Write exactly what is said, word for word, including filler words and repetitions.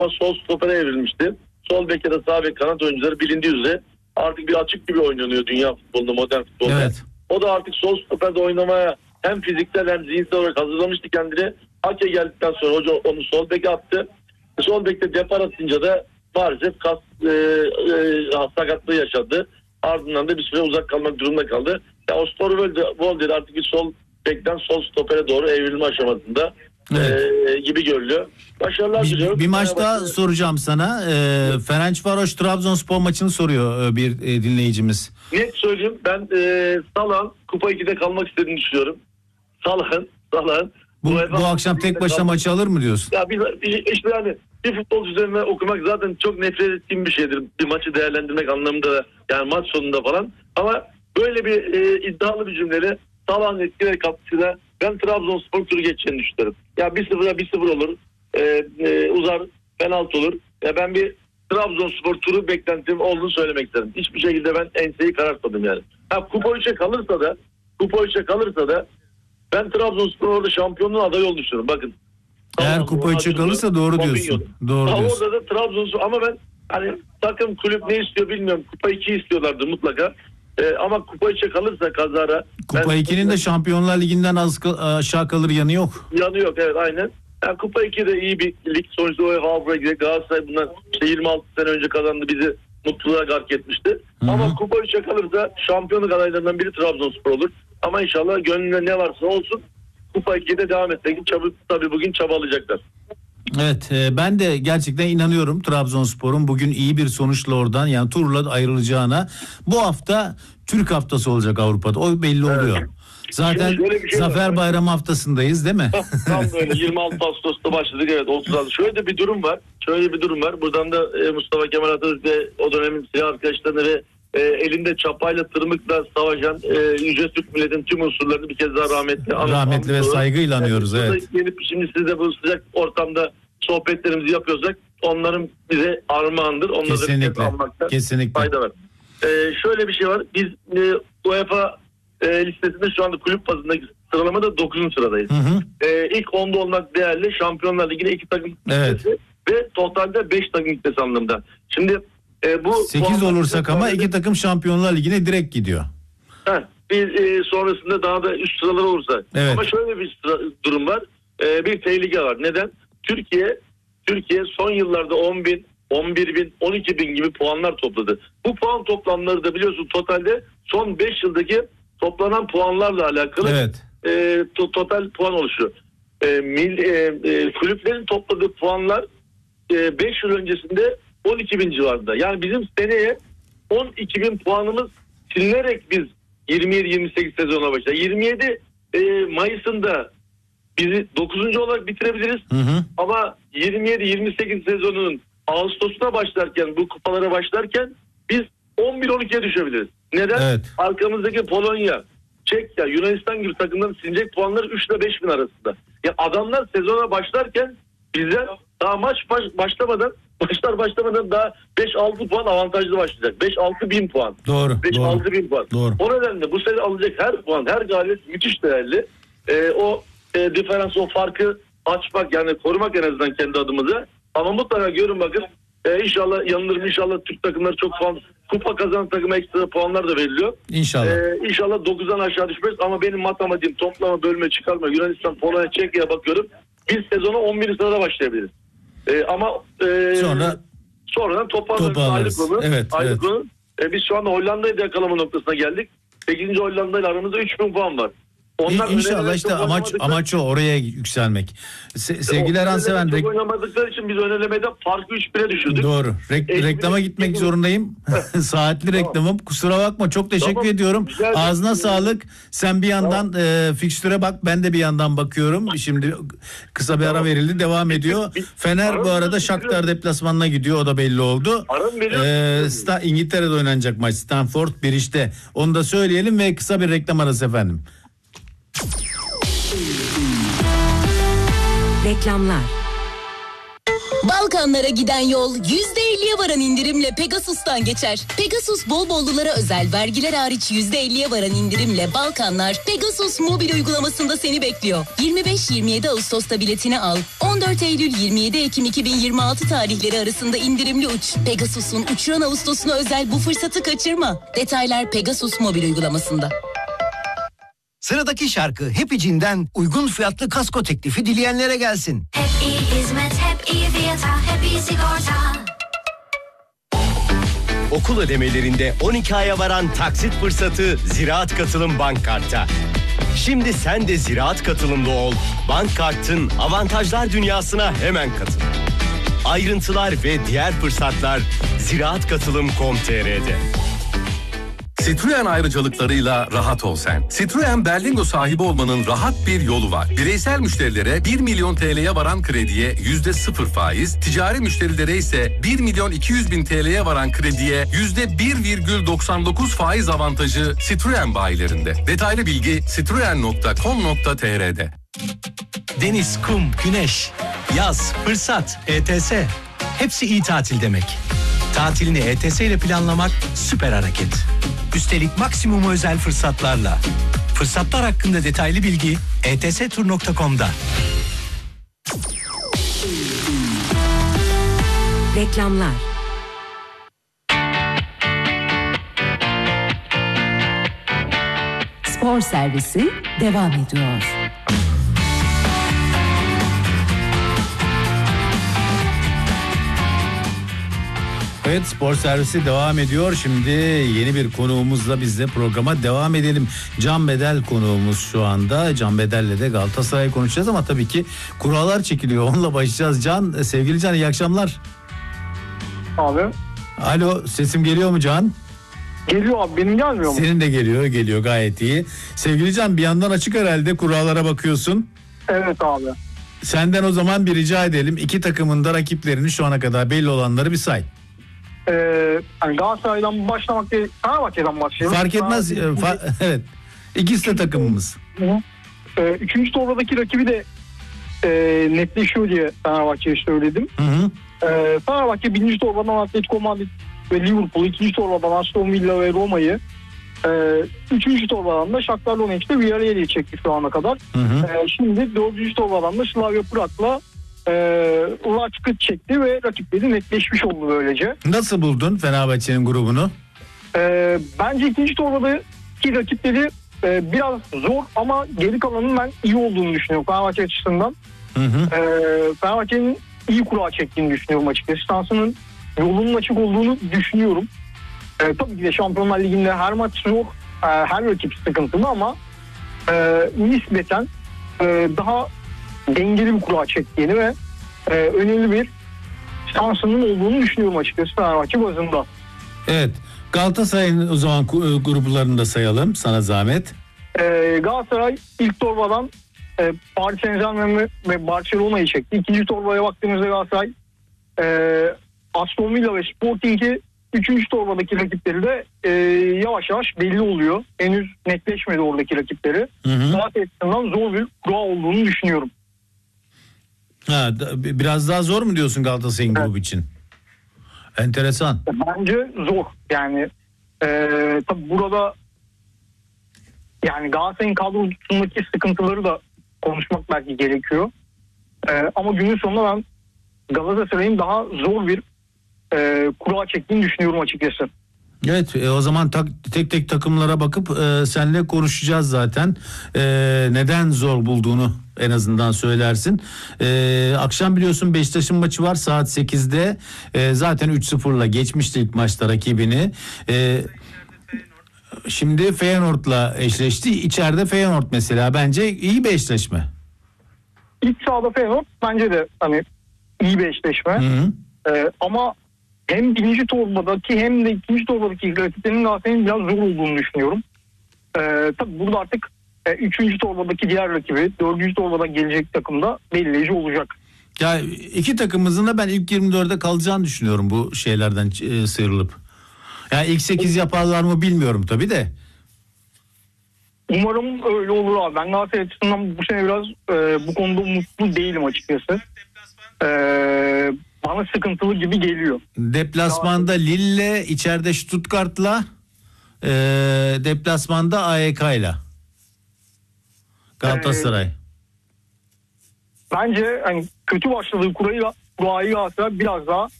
ama sol stopere evrilmişti. Sol bek ya da sağ bek kanat oyuncuları bilindiği üzere artık bir açık gibi oynanıyor dünya futbolunda, modern futbolda. Evet. O da artık sol stoperde oynamaya hem fiziksel hem zihinsel olarak hazırlamıştı kendini. Ake geldikten sonra hoca onu sol beke attı. Sol bekte depar atınca da maalesef kas e, e, sakatlığı yaşadı. Ardından da bir süre uzak kalmak durumunda kaldı. Ya Osterwolde artık bir sol bekten sol stopere doğru evrilme aşamasında evet. e, gibi görülüyor. Başarılar diliyorum. Bir, bir maç daha soracağım sana. E, Ferencvaros Trabzonspor maçını soruyor e, bir e, dinleyicimiz. Net söyleyeyim, ben e, Salah'ın Kupa ikide kalmak istediğini düşünüyorum. Salah'ın Salah'ın bu, bu, bu akşam tek başına kalmak... maçı alır mı diyorsun? Ya bir, bir, işte yani bir futbolcu üzerine okumak zaten çok nefret ettiğim bir şeydir. Bir maçı değerlendirmek anlamında, yani maç sonunda falan. Ama böyle bir e, iddialı bir cümleyle Salah'ın etkileri katkısıyla ben Trabzonspor turu geçeceğini düşünüyorum. Ya bir sıfıra bir sıfır olur. E, e, uzar, penaltı olur. Ya ben bir Trabzonspor turu beklentim olduğunu söylemek isterim. Hiçbir şekilde ben enseyi karartmadım yani. Ha, Kupa üçe kalırsa da Kupa üçe kalırsa da ben Trabzonspor orada şampiyonluğun adayı olduğunu düşünüyorum. Bakın. Eğer Kupa üçe kalırsa doğru diyorsun. Doğru ha, diyorsun. Orada da Trabzonspor, ama ben hani takım kulüp ne istiyor bilmiyorum. Kupa iki istiyorlardı mutlaka. Ee, ama Kupa üçe kalırsa kazara. Kupa ikinin de Şampiyonlar Ligi'nden az aşağı kalır yanı yok. Yanı yok, evet, aynen. Yani Kupa iki de iyi bir lig. Sonuçta UEFA Avrupa Ligi'de Galatasaray bundan işte yirmi altı sene önce kazandı, bizi mutluluğa gark etmişti. Hı-hı. Ama Kupa üçe kalırsa şampiyonluk adaylarından biri Trabzonspor olur. Ama inşallah gönlünde ne varsa olsun Kupa iki'de devam etmek için çabuk, tabii bugün çabalayacaklar. Evet, e, ben de gerçekten inanıyorum Trabzonspor'un bugün iyi bir sonuçla oradan, yani turla ayrılacağına. Bu hafta Türk haftası olacak Avrupa'da, o belli oluyor. Evet. Zaten şey Zafer var. Bayramı haftasındayız değil mi? Tam böyle yirmi altı Ağustos'ta başladık, evet, otuz altı. Şöyle de bir durum var. Şöyle bir durum var. Buradan da e, Mustafa Kemal Atatürk ve o dönemin silah arkadaşlarını ve e, elinde çapayla tırmıkla savaşan e, Yüce Türk milletin tüm unsurlarını bir kez daha rahmetli anı, rahmetli ve saygıyla anıyoruz. Yani, evet. Gelip şimdi siz de bu sıcak ortamda sohbetlerimizi yapıyorsak onların bize armağandır. Onları kesinlikle. Almakta kesinlikle. Fayda var. Ee, şöyle bir şey var. Biz e, UEFA e, listesinde şu anda kulüp bazındaki sıralamada dokuzuncu sıradayız. Hı hı. E, ilk onda olmak değerli. Şampiyonlar Ligi'ne iki takım evet. listesi ve totalde beş takım listesi anlamında. Şimdi e, bu sekiz olursak ama iki takım Şampiyonlar Ligi'ne direkt gidiyor. Heh, bir e, sonrasında daha da üst sıralar olursa. Evet. Ama şöyle bir sıra, durum var. E, bir tehlike var. Neden? Türkiye Türkiye son yıllarda on bin, on bir bin, on iki bin gibi puanlar topladı. Bu puan toplamları da biliyorsun totalde son beş yıldaki toplanan puanlarla alakalı evet. e, to, total puan oluşuyor. E, mil, e, e, kulüplerin topladığı puanlar e, beş yıl öncesinde on iki bin civarında. Yani bizim seneye on iki bin puanımız silinerek biz yirmi yedi yirmi sekiz sezona başlar. yirmi yedi e, Mayıs'ında bizi dokuzuncu olarak bitirebiliriz. Hı hı. Ama yirmi yedi yirmi sekiz sezonunun Ağustos'ta başlarken, bu kupalara başlarken biz on bir on ikiye düşebiliriz. Neden? Evet. Arkamızdaki Polonya, Çekya, Yunanistan gibi takımların silecek puanları üç ile beş bin arasında. Ya adamlar sezona başlarken bizler daha maç baş, başlamadan başlar başlamadan daha beş altı puan avantajlı başlayacak. beş altı bin puan. Doğru. beş altı bin puan. Doğru. O nedenle bu sene alacak her puan, her galibiyet müthiş değerli. Ee, o e, diferans, o farkı açmak, yani korumak en azından kendi adımıza. Ama mutlaka görün bakın. Ee, inşallah yanılırım, inşallah Türk takımları çok puan, kupa kazanan takıma ekstra puanlar da veriliyor. İnşallah. Ee, inşallah dokuzdan aşağı düşmez, ama benim matematiğim toplama, bölme, çıkarma, Yunanistan, Polonya, Çekya'ya bakıyorum. Biz sezona on birinci sırada başlayabiliriz. Ee, ama e, sonra sonradan toparlarız. Evet, evet. Ee, biz şu anda Hollanda'yı da yakalama noktasına geldik. sekizinci Hollanda ile aramızda üç bin puan var. Onlar İnşallah işte amaç amaç o, oraya yükselmek. Se, sevgili Erhan Seven, çok oynamadıkları için biz önelemede farkı üç bire düşürdük. Doğru. Re- reklama gitmek zorundayım. Saatli reklamım. Kusura bakma. Çok teşekkür tamam. ediyorum. Güzel. Ağzına sağlık. Sen bir yandan tamam. e, fikstüre bak. Ben de bir yandan bakıyorum. Şimdi kısa bir ara tamam. verildi. Devam ediyor. Fener Aram bu arada Shakhtar deplasmanına gidiyor. O da belli oldu. Ee, Sta- İngiltere'de oynanacak maç. Stamford Bridge'de. Onu da söyleyelim ve kısa bir reklam arası efendim. Reklamlar. Balkanlara giden yol yüzde elliye varan indirimle Pegasus'tan geçer. Pegasus bol bollulara özel vergiler hariç yüzde elliye varan indirimle Balkanlar Pegasus mobil uygulamasında seni bekliyor. yirmi beş yirmi yedi Ağustos'ta biletini al. on dört Eylül yirmi yedi Ekim iki bin yirmi altı tarihleri arasında indirimli uç. Pegasus'un uçuran Ağustos'una özel bu fırsatı kaçırma. Detaylar Pegasus mobil uygulamasında. Sıradaki şarkı Happy Jean'den uygun fiyatlı kasko teklifi dileyenlere gelsin. Hep iyi hizmet, hep iyi fiyata, hep iyi sigorta. Okul ödemelerinde on iki aya varan taksit fırsatı Ziraat Katılım Bank Kart'ta. Şimdi sen de Ziraat Katılımlı ol. Bank Kart'ın avantajlar dünyasına hemen katıl. Ayrıntılar ve diğer fırsatlar ziraat katılım nokta com nokta tr'de. Citroen ayrıcalıklarıyla rahat ol sen. Citroen Berlingo sahibi olmanın rahat bir yolu var. Bireysel müşterilere bir milyon T L'ye varan krediye yüzde sıfır faiz, ticari müşterilere ise bir milyon iki yüz bin T L'ye varan krediye yüzde bir virgül doksan dokuz faiz avantajı Citroen bayilerinde. Detaylı bilgi citroen nokta com nokta tr'de. Deniz, kum, güneş, yaz, fırsat, E T S. Hepsi iyi tatil demek. Tatilini E T S ile planlamak süper hareket. Üstelik maksimum özel fırsatlarla. Fırsatlar hakkında detaylı bilgi e t s tur nokta com'da. Reklamlar. Spor servisi devam ediyor. Evet, spor servisi devam ediyor. Şimdi yeni bir konuğumuzla biz de programa devam edelim. Can Bedel konuğumuz şu anda. Can Bedel'le de Galatasaray'ı konuşacağız ama tabii ki kurallar çekiliyor. Onunla başlayacağız. Can, sevgili Can, iyi akşamlar. Abi. Alo, sesim geliyor mu Can? Geliyor abi, benim gelmiyor mu? Senin de geliyor, geliyor gayet iyi. Sevgili Can, bir yandan açık herhalde, kurallara bakıyorsun. Evet abi. Senden o zaman bir rica edelim. İki takımın da rakiplerini, şu ana kadar belli olanları bir say. Ee, hani Galatasaray'dan başlamak değil, Fenerbahçe'den başlayalım. Fark etmez. Fenerbahçe... Fa- evet. İkisi de takımımız. Ee, üçüncü torbadaki rakibi de e, netleşiyor diye Fenerbahçe'ye söyledim. Hı hı. Ee, Fenerbahçe birinci torbadan Atletico Madrid ve Liverpool, ikinci torbadan Aston Villa ve Roma'yı, e, üçüncü torbadan da Shakhtar Donetsk'te Villarreal'i çekti şu ana kadar. Hı hı. E, şimdi dördüncü torbadan da Slavia Prag'la e, Ulaçkıt çekti ve rakipleri netleşmiş oldu böylece. Nasıl buldun Fenerbahçe'nin grubunu? E, bence ikinci torbadaki rakipleri e, biraz zor ama geri kalanın ben iyi olduğunu düşünüyorum Fenerbahçe açısından. Hı hı. E, Fenerbahçe'nin iyi kura çektiğini düşünüyorum açıkçası. Şansının yolunun açık olduğunu düşünüyorum. E, tabii ki de Şampiyonlar Ligi'nde her maç zor, e, her rakip sıkıntılı ama e, nispeten e, daha dengeli bir kura çektiğini ve e, önemli bir şansının olduğunu düşünüyorum açıkçası Fenerbahçe bazında. Evet. Galatasaray'ın o zaman gruplarını da sayalım sana zahmet. E, Galatasaray ilk torbadan e, Paris Saint-Germain ve Barcelona'yı çekti. İkinci torbaya baktığımızda Galatasaray e, Aston Villa ve Sporting'i, üçüncü torbadaki rakipleri de e, yavaş yavaş belli oluyor. Henüz netleşmedi oradaki rakipleri. Galatasaray açısından zor bir kura olduğunu düşünüyorum. Ha, biraz daha zor mu diyorsun Galatasaray'ın evet. grubu için? Enteresan. Bence zor. Yani e, tabii burada yani Galatasaray'ın kadrosundaki sıkıntıları da konuşmak belki gerekiyor. E, ama günün sonunda ben Galatasaray'ın daha zor bir e, kura çektiğini düşünüyorum açıkçası. Evet, e, o zaman tak, tek tek takımlara bakıp e, seninle konuşacağız zaten. E, neden zor bulduğunu en azından söylersin. E, akşam biliyorsun Beşiktaş'ın maçı var saat sekizde. E, zaten üç sıfırla geçmişti ilk maçta rakibini. E, şimdi Feyenoord'la eşleşti. İçeride Feyenoord mesela bence iyi bir eşleşme. İç sahada Feyenoord bence de hani iyi bir eşleşme. Hı hı. E, ama hem birinci torbadaki hem de ikinci torbadaki rakiplerinin Galatasaray'ın biraz zor olduğunu düşünüyorum. Ee, tabii burada artık e, üçüncü torbadaki diğer rakibi, dördüncü torbada gelecek takımda belirleyici olacak. Ya iki takımımızın da ben ilk yirmi dörde kalacağını düşünüyorum bu şeylerden e, sıyrılıp. Yani ilk sekiz yaparlar mı bilmiyorum tabii de. Umarım öyle olur abi. Ben Galatasaray açısından bu sene biraz e, bu konuda mutlu değilim açıkçası. E, bana sıkıntılı gibi geliyor. Deplasmanda Lille, içeride Stuttgart'la, e, deplasmanda A Y K'yla Galatasaray. Ee, bence hani kötü başladığı kurayı kurayı Galatasaray biraz daha